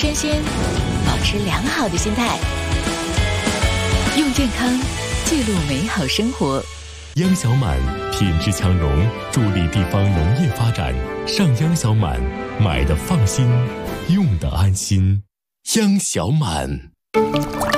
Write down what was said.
新鲜，保持良好的心态，用健康记录美好生活。 央小满品质强融，助力地方农业发展。上央小满，买的放心，用的安心。央小满。